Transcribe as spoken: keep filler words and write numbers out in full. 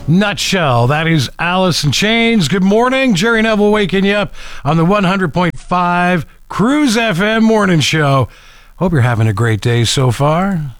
nutshell. That is Alice in Chains. Good morning. Jerry Neville waking you up on the one hundred point five Cruise F M morning show. Hope you're having a great day so far.